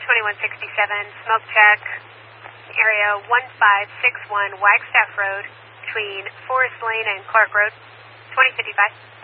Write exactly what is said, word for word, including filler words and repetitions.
twenty-one sixty-seven, smoke check, area one five six one Wagstaff Road between Forest Lane and Clark Road, twenty fifty-five.